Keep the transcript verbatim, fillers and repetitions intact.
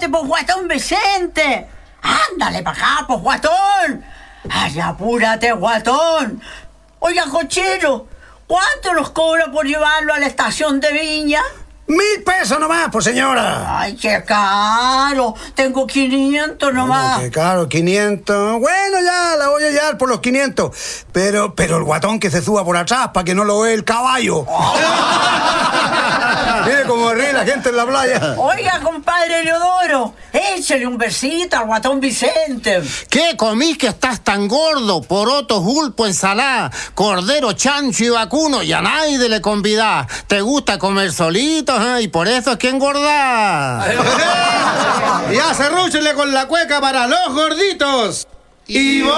pues, guatón Vicente. Ándale para acá, pues, guatón. Ay, apúrate, guatón. Oiga, cochero, ¿cuánto nos cobra por llevarlo a la estación de Viña? Mil pesos nomás, pues, señora. Ay, qué caro. Tengo quinientos nomás. ¿Cómo que caro? quinientos. Bueno, ya la voy a llevar por los quinientos. Pero, pero el guatón que se suba por atrás para que no lo vea el caballo. Mire cómo ríe la gente en la playa. Oiga, compadre Leodoro, échale un besito al guatón Vicente. ¿Qué comís que estás tan gordo? Porotos, pulpo, ensalada, cordero, chancho y vacuno, y a nadie le convidás. ¿Te gusta comer solito? ¿Eh? Y por eso es que engordás. Y hace rúchele con la cueca para los gorditos. Y vos